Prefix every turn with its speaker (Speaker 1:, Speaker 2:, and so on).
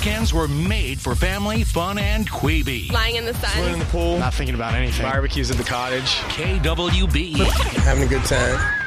Speaker 1: weekends were made for family, fun, and Queeby.
Speaker 2: Lying in the sun.
Speaker 3: Swimming in the pool.
Speaker 4: Not thinking about anything.
Speaker 3: Barbecues at the cottage.
Speaker 1: KWB.
Speaker 3: Having a good time.